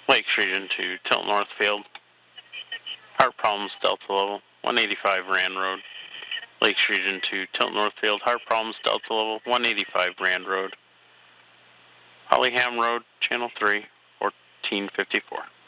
Lakes Region 2, Tilt Northfield. Heart problems, Delta level, 185 Rand Road. Lakes Region 2, Tilt Northfield. Heart problems, Delta level, 185 Rand Road. Hollyham Road, Channel 3, 1454.